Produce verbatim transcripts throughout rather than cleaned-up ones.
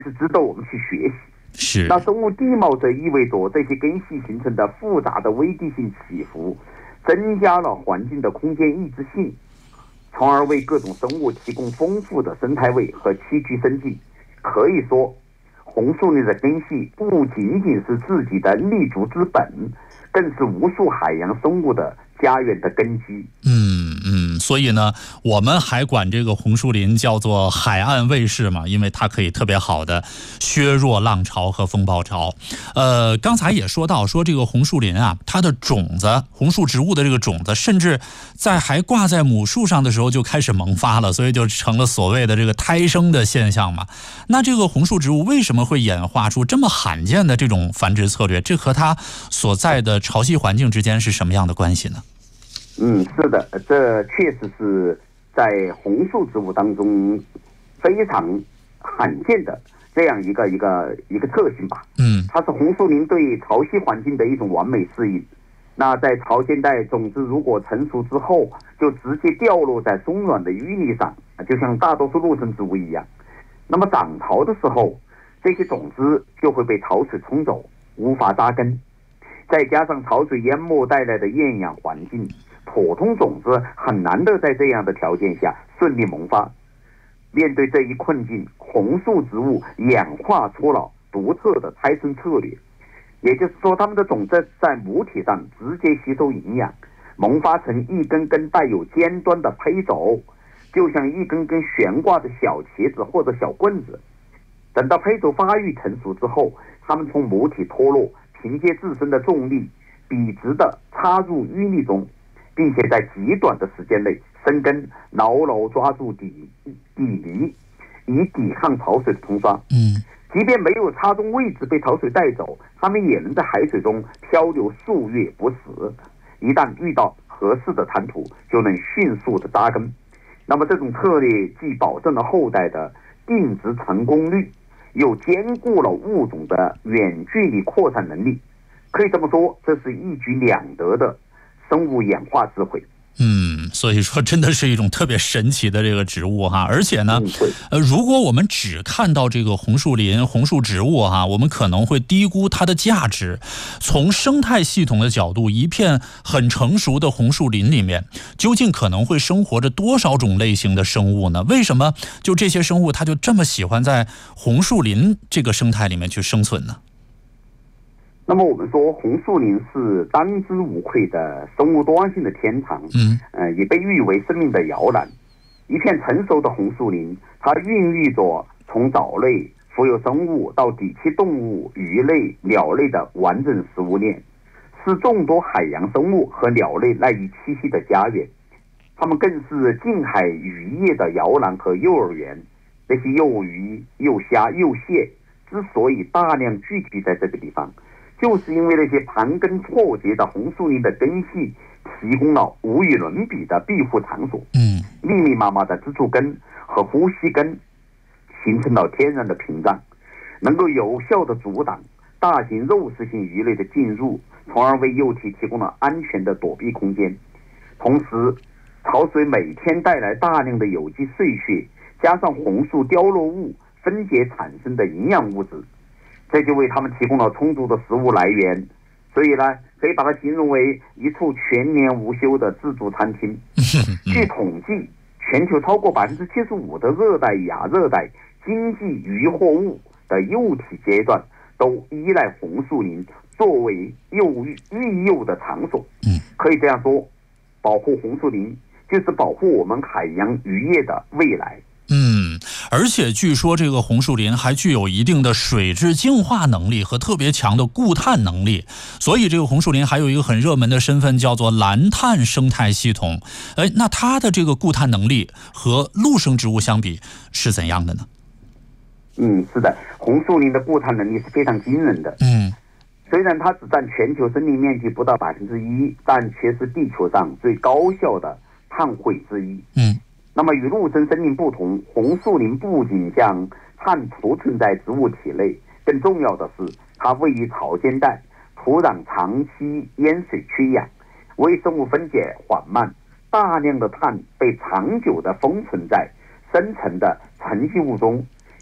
是值得我们去学习。 是。 那生物地貌则意味着这些根系形成的复杂的微地性起伏，增加了环境的空间抑制性，从而为各种生物提供丰富的生态位和栖居生计。可以说，红树林的根系不仅仅是自己的立足之本，更是无数海洋生物的家园的根基。 嗯嗯，所以呢，我们还管这个红树林叫做海岸卫士嘛，因为它可以特别好的削弱浪潮和风暴潮。呃，刚才也说到，说这个红树林啊，它的种子，红树植物的这个种子，甚至在还挂在母树上的时候就开始萌发了，所以就成了所谓的这个胎生的现象嘛。那这个红树植物为什么会演化出这么罕见的这种繁殖策略？这和它所在的潮汐环境之间是什么样的关系呢？ 嗯，是的，这确实是在红树植物当中非常罕见的这样一个一个一个特性吧。 嗯， 它是红树林对潮汐环境的一种完美适应。那在潮间带，种子如果成熟之后，就直接掉落在松软的淤泥上，就像大多数陆生植物一样。那么涨潮的时候，这些种子就会被潮水冲走，无法扎根。再加上潮水淹没带来的厌氧环境，普通种子很难的在这样的条件下顺利萌发。面对这一困境，红树植物演化出了独特的胎生策略，也就是说，它们的种子在母体上直接吸收营养，萌发成一根根带有尖端的胚轴，就像一根根悬挂的小茄子或者小棍子。等到胚轴发育成熟之后，它们从母体脱落，凭借自身的重力笔直地插入淤泥中，并且在极短的时间内生根，牢牢抓住底底泥，以抵抗潮水的冲刷。 嗯， 即便没有插中位置被潮水带走，它们也能在海水中漂流数月不死。一旦遇到合适的滩涂，就能迅速的扎根。那么这种策略既保证了后代的定植成功率，又兼顾了物种的远距离扩散能力。可以这么说，这是一举两得的生物演化智慧。 嗯，所以说真的是一种特别神奇的这个植物哈，而且呢，呃，如果我们只看到这个红树林、红树植物哈，我们可能会低估它的价值。从生态系统的角度，一片很成熟的红树林里面，究竟可能会生活着多少种类型的生物呢？为什么就这些生物它就这么喜欢在红树林这个生态里面去生存呢？ 那么我们说，红树林是当之无愧的生物多样性的天堂， 嗯， 呃，也被誉为生命的摇篮。一片成熟的红树林，它孕育着从藻类、浮游生物到底栖动物、鱼类、鸟类的完整食物链，是众多海洋生物和鸟类赖以栖息的家园。它们更是近海渔业的摇篮和幼儿园。这些幼鱼、幼虾、幼蟹之所以大量聚集在这个地方，就是因为那些盘根错节的红树林的根系提供了无与伦比的庇护场所。 嗯， 密密麻麻的支柱根和呼吸根形成了天然的屏障，能够有效的阻挡大型肉食性鱼类的进入，从而为幼体提供了安全的躲避空间。同时，潮水每天带来大量的有机碎屑，加上红树凋落物分解产生的营养物质，这就为他们提供了充足的食物来源。所以呢，可以把它形容为一处全年无休的自助餐厅。据统计，全球超过百分之七十五的热带、亚热带经济渔获物的幼体阶段都依赖红树林作为幼育育幼的场所。可以这样说，保护红树林就是保护我们海洋渔业的未来。 嗯，而且据说这个红树林还具有一定的水质净化能力和特别强的固碳能力，所以这个红树林还有一个很热门的身份叫做蓝碳生态系统。哎，那它的这个固碳能力和陆生植物相比是怎样的呢？ 嗯，是的，红树林的固碳能力是非常惊人的。 嗯， 虽然它只占全球森林面积不到百分之一，但却是地球上最高效的碳汇之一。 嗯。 那么与陆生森林不同，红树林不仅将碳储存在植物体内，更重要的是它位于潮间带，土壤长期淹水缺氧，微生物分解缓慢，大量的碳被长久的封存在深层的沉积物中，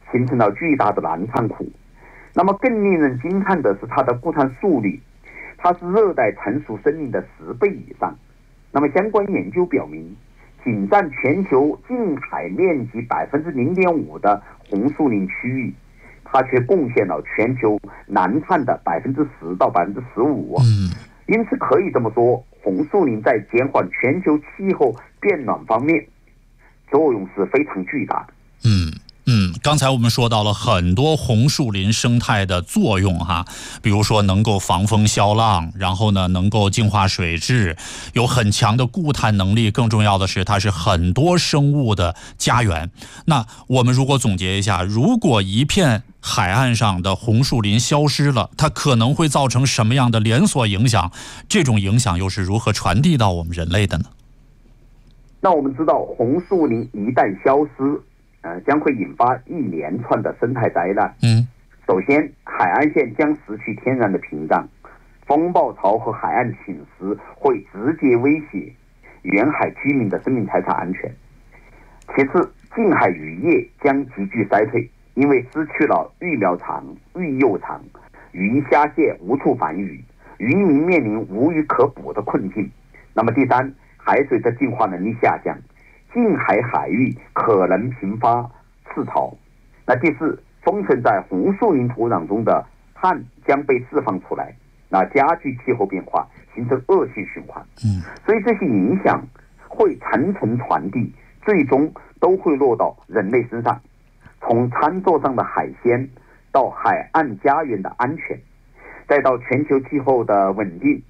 形成了巨大的南产库。那么更令人惊叹的是它的固碳速率，它是热带成熟森林的十倍以上。那么相关研究表明，仅占全球近海面积百分之零点五的红树林区域，它却贡献了全球南碳的百分之十到百分之十五。 嗯， 因此可以这么说，红树林在减缓全球气候变暖方面作用是非常巨大的。 嗯。嗯，刚才我们说到了很多红树林生态的作用哈，比如说能够防风消浪，然后呢能够净化水质，有很强的固碳能力，更重要的是它是很多生物的家园。那我们如果总结一下，如果一片海岸上的红树林消失了，它可能会造成什么样的连锁影响？这种影响又是如何传递到我们人类的呢？ 那我们知道，红树林一旦消失，呃，将会引发一连串的生态灾难。 嗯， 首先，海岸线将失去天然的屏障，风暴潮和海岸侵蚀会直接威胁沿海居民的生命财产安全。其次，近海渔业将急剧衰退，因为失去了育苗场、育幼场，鱼虾蟹无处繁育，渔民面临无鱼可捕的困境。那么第三，海水的净化能力下降，近海海域可能频发赤潮。那第四，封存在红树林土壤中的碳将被释放出来，那加剧气候变化，形成恶性循环。 嗯， 所以这些影响会层层传递，最终都会落到人类身上。从餐桌上的海鲜，到海岸家园的安全，再到全球气候的稳定，